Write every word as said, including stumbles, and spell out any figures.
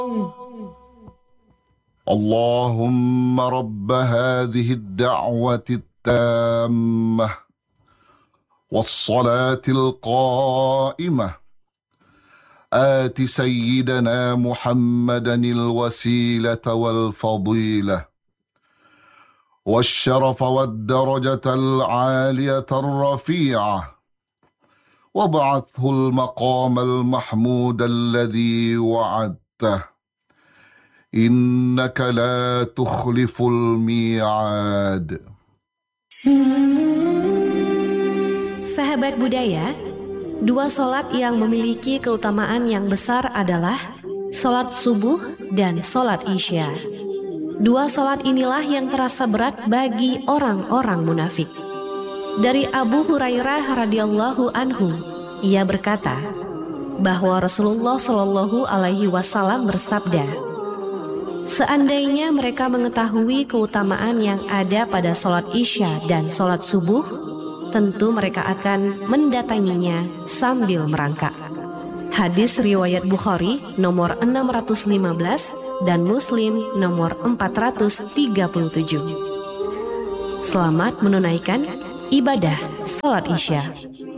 اللهم رب هذه الدعوة التامة والصلاة القائمة آت سيدنا محمدا الوسيلة والفضيلة والشرف والدرجة العالية الرفيعة وابعثه المقام المحمود الذي وعدته إنك لا تخلف الميعاد. Sahabat budaya, dua solat yang memiliki keutamaan yang besar adalah solat subuh dan solat isya. Dua solat inilah yang terasa berat bagi orang-orang munafik. Dari Abu Hurairah radhiyallahu anhu, ia berkata bahwa Rasulullah shallallahu alaihi wasallam bersabda, seandainya mereka mengetahui keutamaan yang ada pada solat isya dan solat subuh, tentu mereka akan mendatanginya sambil merangkak. Hadis riwayat Bukhari nomor enam ratus lima belas dan Muslim nomor empat ratus tiga puluh tujuh. Selamat menunaikan ibadah salat isya.